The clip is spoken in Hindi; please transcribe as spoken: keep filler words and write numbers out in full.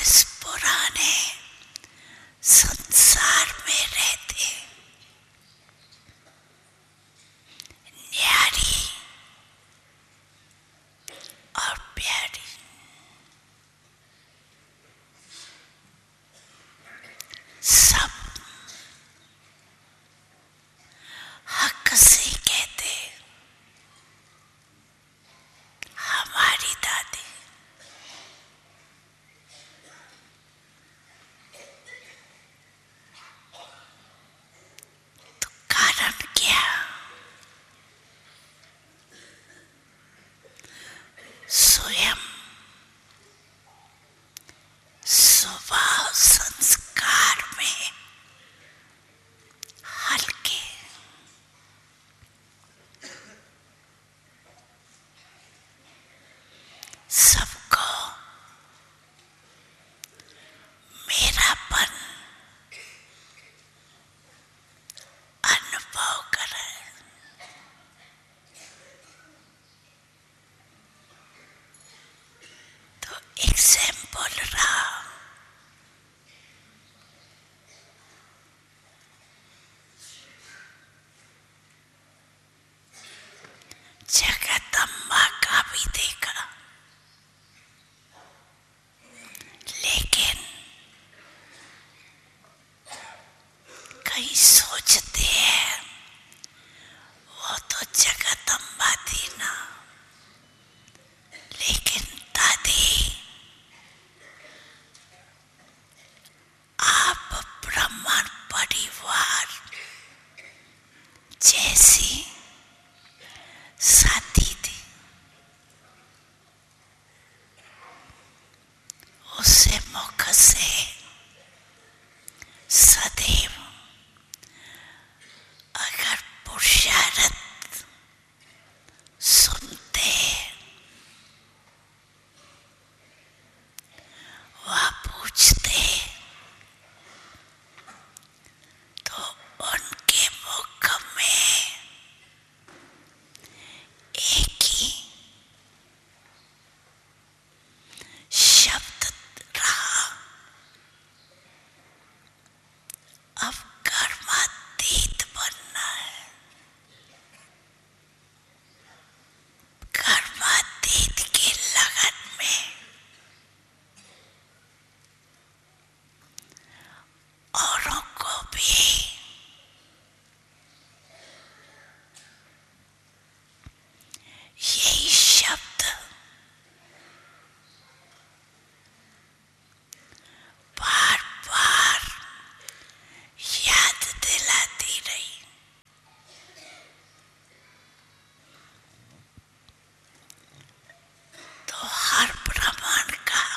इस पुराने संसार में रहते न्यारी और प्यारी सब हक से कहते हमारी दादी। तो कारण क्या? स्वयं स्वभाव संस्कार में हल्के सबको मेरापन अनुभव करे। तो एग्जाम्पल रहा जगदम्बा का भी देखा, लेकिन कई सोचते हैं वो तो जगदम्बा थी ना, लेकिन दादी आप ब्राह्मण परिवार जैसी साथी थी, उससे मुख से